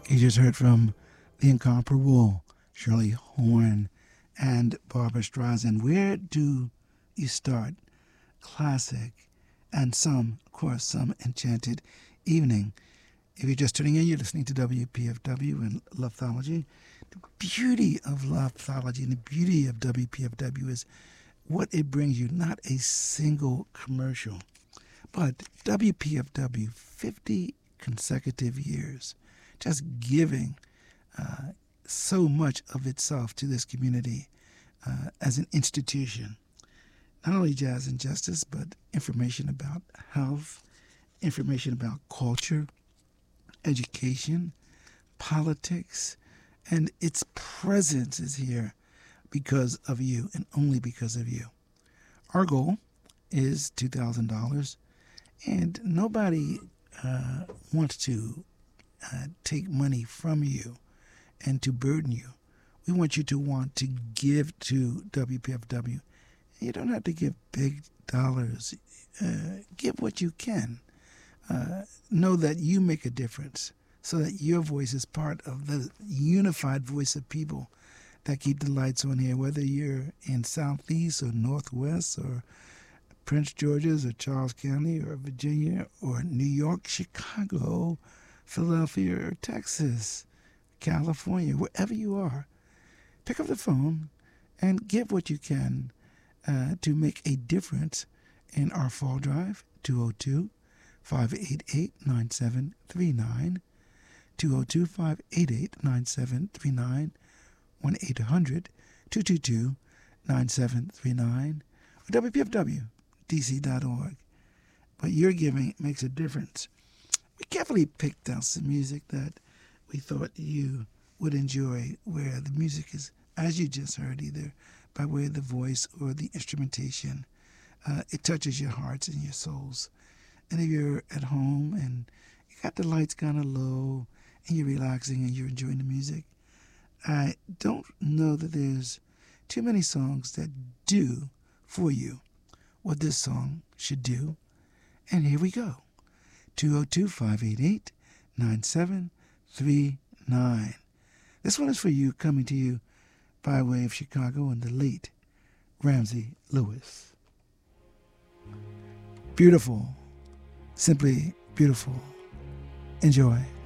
You just heard from the incomparable Shirley Horn and Barbara Streisand. Where do you start? Classic and some, of course, some Enchanted Evening. If you're just tuning in, you're listening to WPFW and Lovethology. The beauty of Lovethology and the beauty of WPFW is what it brings you, not a single commercial, but WPFW, 50 consecutive years, just giving so much of itself to this community as an institution. Not only jazz and justice, but information about health, information about culture, education, politics, and its presence is here because of you and only because of you. Our goal is $2,000, and nobody wants to take money from you and to burden you. We want you to want to give to WPFW. You don't have to give big dollars. Give what you can. Know that you make a difference so that your voice is part of the unified voice of people that keep the lights on here, whether you're in Southeast or Northwest or Prince George's or Charles County or Virginia or New York, Chicago, Philadelphia or Texas, California, wherever you are. Pick up the phone and give what you can to make a difference in our fall drive, 202-588-9739, 202-588-9739, 1-800-222-9739, or WPFWDC.org. But your giving makes a difference. We carefully picked out some music that we thought you would enjoy, where the music is, as you just heard, either by way of the voice or the instrumentation. It touches your hearts and your souls. And if you're at home and you got the lights kind of low and you're relaxing and you're enjoying the music, I don't know that there's too many songs that do for you what this song should do. And here we go. 202-588-9739. This one is for you, coming to you by way of Chicago and the late Ramsey Lewis. Beautiful. Simply beautiful. Enjoy.